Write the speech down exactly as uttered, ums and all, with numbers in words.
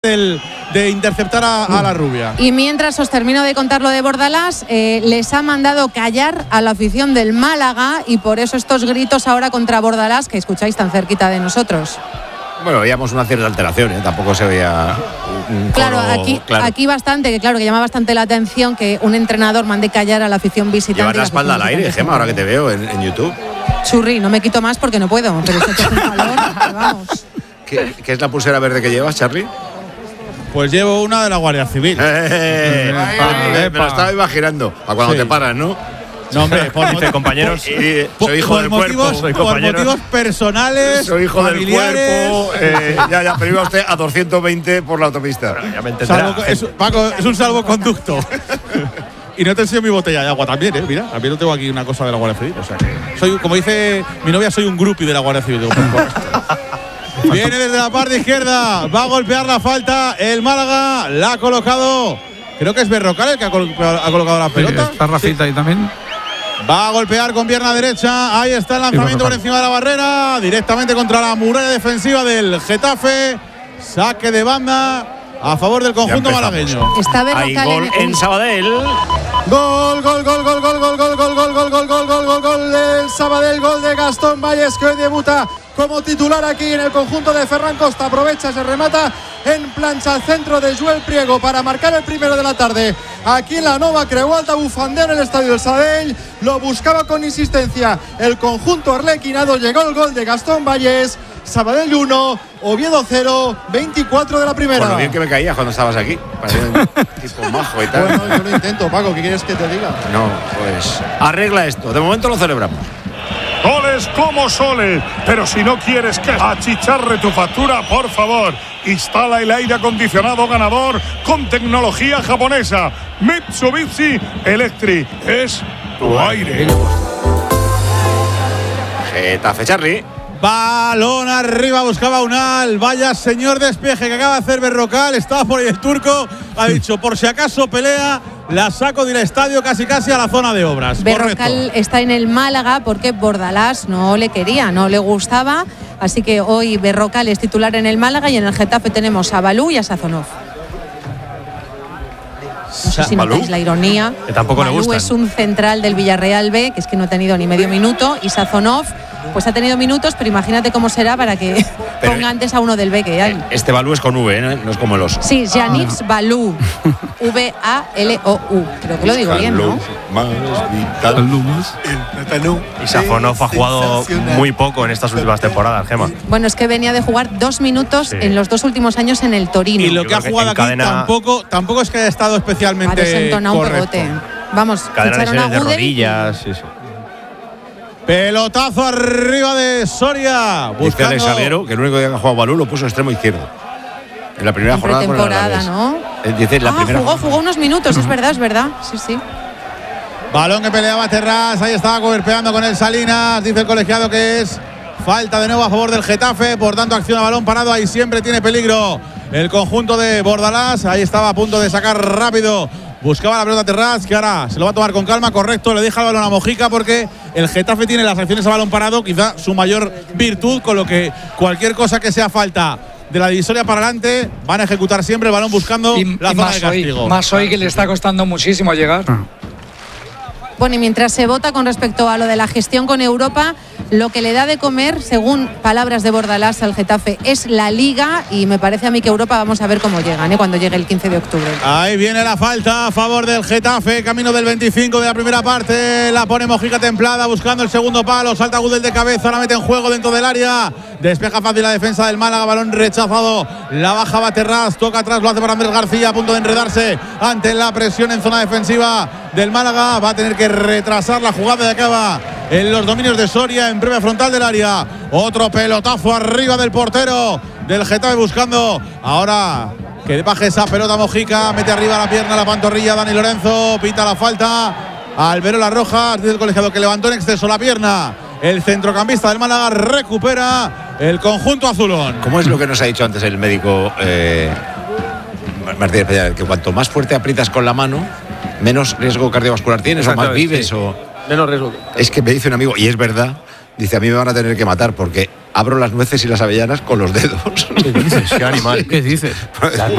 del, de interceptar a, a la rubia. Y mientras os termino de contar lo de Bordalás, eh, les ha mandado callar a la afición del Málaga y por eso estos gritos ahora contra Bordalás que escucháis tan cerquita de nosotros. Bueno, veíamos una cierta alteración, ¿eh? Tampoco se veía un Claro, coro, aquí, claro. aquí bastante, que claro, que llama bastante la atención que un entrenador mande callar a la afición visitante. Llevar la y espalda al afición aire, visitante Gemma, ahora que te veo en, en YouTube. Churri, no me quito más porque no puedo, pero esto es un calor, que vamos. ¿Qué, ¿Qué es la pulsera verde que llevas, Charlie? Pues llevo una de la Guardia Civil. Eh, eh, me lo estaba imaginando. A cuando Sí. te paras, ¿no? No, hombre, por, Dice, compañeros, Y, por- soy hijo por del motivos, cuerpo. soy por compañero. motivos personales, Soy hijo del familiares. cuerpo. Eh, ya, ya, pero iba usted a doscientos veinte por la autopista. Ya me entenderá. Salvo- es, Paco, es un salvoconducto. Y no te enseño mi botella de agua también, ¿eh? Mira, también no tengo aquí una cosa de la Guardia Civil. O sea, que soy, como dice mi novia, soy un groupie de la Guardia Civil. Digo, pues, pues. Viene desde la parte izquierda, va a golpear la falta el Málaga, la ha colocado, creo que es Berrocal el que ha, col- ha colocado la pelota. Está Rafita ahí también. Va a golpear con pierna derecha. Ahí está el lanzamiento por encima de la barrera. Directamente contra la muralla defensiva del Getafe. Saque de banda a favor del conjunto Ya empezamos. malagueño. Está Hay Berrocal gol en, en Sabadell. Gol, gol, gol, gol, gol, gol, gol, gol, gol, gol, gol, gol, gol, gol, gol del Sabadell, gol de Gastón Valles, que hoy debuta como titular aquí en el conjunto de Ferran Costa. Aprovecha, se remata en plancha al centro de Joel Priego para marcar el primero de la tarde. Aquí en la Nova Creu Alta, bufandeo en el estadio del Sabadell. Lo buscaba con insistencia el conjunto arlequinado. Llegó el gol de Gastón Valles. Sabadell uno, Oviedo cero, veinticuatro de la primera. Por lo bien que me caías cuando estabas aquí. Parecía un tipo majo y tal. Bueno, yo lo intento, Paco, ¿qué quieres que te diga? No, pues arregla esto. De momento lo celebramos. Goles como soles, pero si no quieres que achicharre tu factura, por favor, instala el aire acondicionado ganador con tecnología japonesa. Mitsubishi Electric es tu aire. Getafe, Charlie. Balón arriba, buscaba Unal. Vaya señor despeje que acaba de hacer Berrocal. Estaba por ahí el turco. Ha dicho, por si acaso pelea, la saco del estadio casi casi a la zona de obras. Berrocal Correcto. está en el Málaga porque Bordalás no le quería, no le gustaba. Así que hoy Berrocal es titular en el Málaga y en el Getafe tenemos a Balú y a Sazonov. No sé si Balú, notáis la ironía. que tampoco le Balú gustan. es un central del Villarreal B, que es que no ha tenido ni medio minuto, y Sazonov pues ha tenido minutos, pero imagínate cómo será para que Pero- ponga antes a uno del B que hay. Este Balú es con V, ¿eh? No es como el oso. Sí, Janix Balú. V A L O U. Creo que lo digo bien, ¿no? Más vital. Y Safonov ha jugado muy poco en estas últimas temporadas, Gemma. Bueno, es que venía de jugar dos minutos Sí. en los dos últimos años en el Torino. Y lo Yo que ha creo que jugado aquí encadena- tampoco, tampoco es que haya estado Claro, especialmente se ha entonado un correcto. pegote. Vamos, Cadena de ficharon a lesiones de Gudel. rodillas. Sí, sí. Pelotazo arriba de Soria. Dice Buscando Alex Salguero que el único día que ha jugado Balú lo puso extremo izquierdo. En la primera En jornada con el pretemporada, Alavés. ¿no? Eh, Dice la Ah, primera jugó, jornada. jugó unos minutos, es verdad, es verdad. Sí, sí. balón que peleaba Terrás. Ahí estaba golpeando con el Salinas. Dice el colegiado que es falta de nuevo a favor del Getafe. Por tanto, acción a balón parado. Ahí siempre tiene peligro el conjunto de Bordalás. Ahí estaba a punto de sacar rápido. Buscaba la pelota Terrás, que ahora se lo va a tomar con calma. Correcto, le deja el balón a Mojica porque el Getafe tiene las acciones a balón parado, quizá su mayor virtud, con lo que cualquier cosa que sea falta de la divisoria para adelante van a ejecutar siempre el balón buscando Y, la y zona más de castigo. hoy, más hoy que le está costando muchísimo llegar. Bueno, y mientras se vota con respecto a lo de la gestión con Europa, lo que le da de comer, según palabras de Bordalás al Getafe, es la Liga, y me parece a mí que Europa vamos a ver cómo llegan, ¿eh? Cuando llegue el quince de octubre. Ahí viene la falta a favor del Getafe, camino del veinticinco de la primera parte. La pone Mojica templada, buscando el segundo palo. Salta Gudel de cabeza, la mete en juego dentro del área. Despeja fácil la defensa del Málaga, balón rechazado. La baja va Terrás, toca atrás, lo hace para Andrés García, a punto de enredarse ante la presión en zona defensiva del Málaga. Va a tener que retrasar la jugada de acaba en los dominios de Soria, en breve frontal del área. Otro pelotazo arriba del portero del Getafe, buscando ahora que baje esa pelota Mojica, mete arriba la pierna, la pantorrilla Dani Lorenzo, pita la falta. Alberola Rojas, dice el colegiado que levantó en exceso la pierna. El centrocampista del Málaga recupera el conjunto azulón. ¿Cómo es lo que nos ha dicho antes el médico eh, Martínez Peña? Que cuanto más fuerte aprietas con la mano, menos riesgo cardiovascular tienes o más vives. Sí. O... Menos riesgo. Es que me dice un amigo, y es verdad, dice, a mí me van a tener que matar porque abro las nueces y las avellanas con los dedos. ¿Qué dices? Qué animal. ¿Qué dices?